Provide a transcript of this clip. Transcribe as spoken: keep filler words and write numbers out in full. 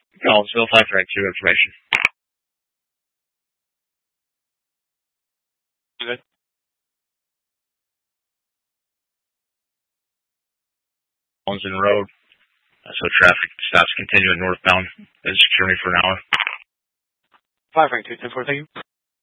Collinsville, five Frank two information. Good. Collinsville Road. So traffic stops continuing northbound. Just secure me for an hour. five Frank two ten four, thank you.